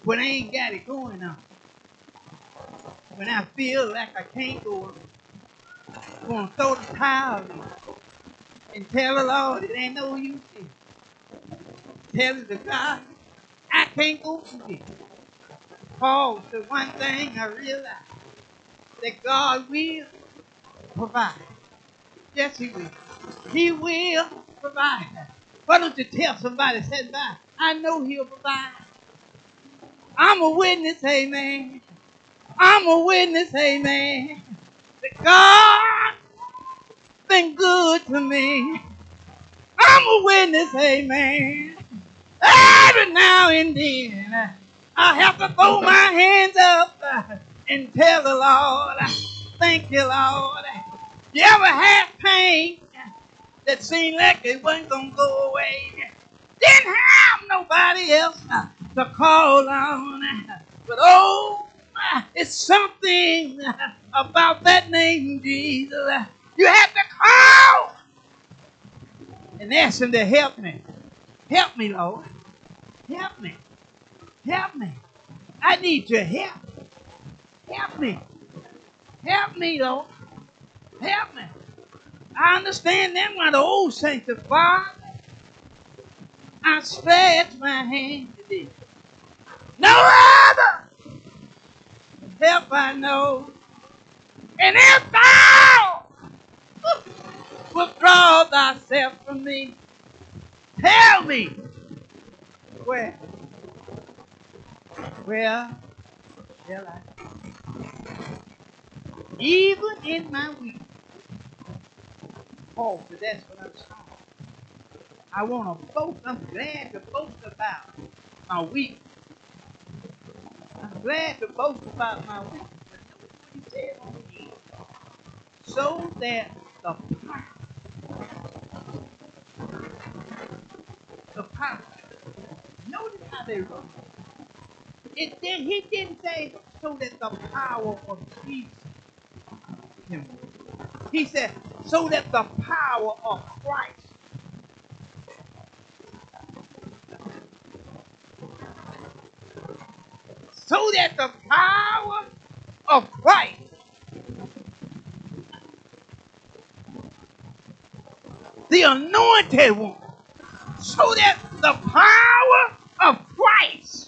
when I ain't got it going on. When I feel like I can't go on. I'm going to throw the towel in and tell the Lord it ain't no use in. Tell it to God, I can't go through this. Paul said one thing I realized, that God will provide. Yes, He will. He will provide. Why don't you tell somebody, say, I know He'll provide. I'm a witness, amen. I'm a witness, amen. That God been good to me. I'm a witness, amen. Every now and then, I have to throw my hands up and tell the Lord, thank you, Lord. You ever had pain that seemed like it wasn't going to go away? Didn't have nobody else to call on. But oh, it's something about that name, Jesus. You have to call and ask Him to help me. Help me, Lord. Help me. Help me. I need your help. Help me. Help me, Lord. Help me. I understand that why the old saints of Father, I stretch my hand to thee. No other help I know. And if thou withdraw thyself from me, tell me where shall I? Even in my weakness. Paul said that's what I'm saying. I want to boast. I'm glad to boast about my weakness. I'm glad to boast about my weakness. But notice what he said on the end. So that the power. Notice how they wrote it. He didn't say so that the power of Jesus can work. He said so that the power of Christ. So that the power of Christ, the anointed one, so that the power of Christ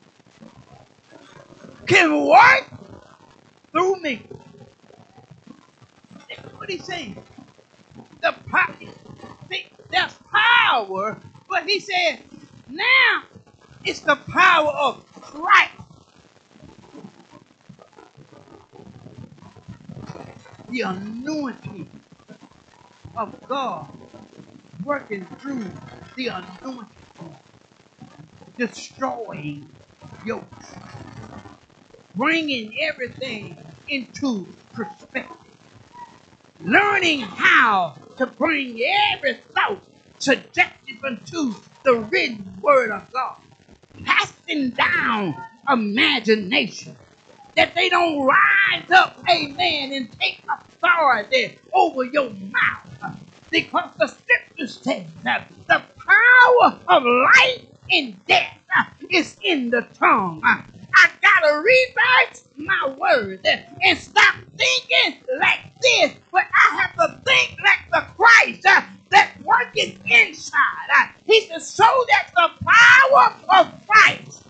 can work through me. That's what he's saying. The power, see, there's power, but he said now it's the power of Christ. The anointing of God working through the anointing one, destroying yokes, bringing everything into perspective, learning how to bring every thought subjective unto the written word of God, casting down imagination, that they don't rise up, amen, and take authority over your mouth. Because the scripture says that the power of life and death is in the tongue. I gotta revise my word and stop thinking like this, but I have to think like the Christ that worketh inside. He said, so that the power of Christ